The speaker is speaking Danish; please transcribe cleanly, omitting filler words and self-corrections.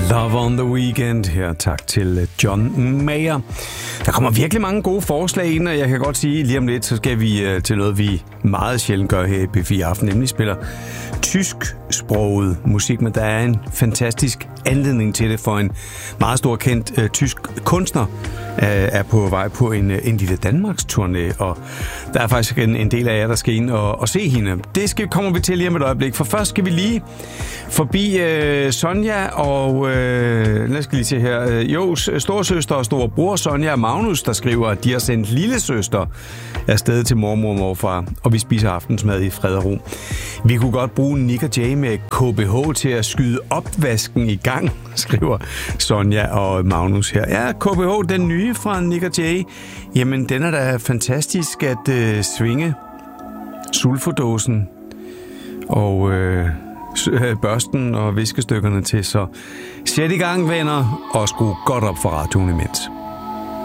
Love on the Weekend. Her tak til John Mayer. Der kommer virkelig mange gode forslag ind, og jeg kan godt sige, lige om lidt, så skal vi til noget, vi meget sjældent gør her i P4 Aften, nemlig spiller tysksproget musik, men der er en fantastisk anledning til det, for en meget stor kendt tysk kunstner er på vej på en lille Danmarks-turné, og der er faktisk en del af jer, der skal ind og se hende. Det kommer vi til lige om et øjeblik, for først skal vi lige forbi Sonja og lad os lige se her. Storsøster og storebror Sonja og Magnus, der skriver, at de har sendt lillesøster afsted til mormor og morfar, og vi spiser aftensmad i fred og ro. Vi kunne godt bruge Nick og Jay med KBH til at skyde opvasken i gang, skriver Sonja og Magnus her. Ja, KBH, den nye fra Nick og Jay, jamen den er da fantastisk at svinge sulfodåsen og børsten og viskestykkerne til, så sæt i gang, venner, og skru godt op for radioen imens.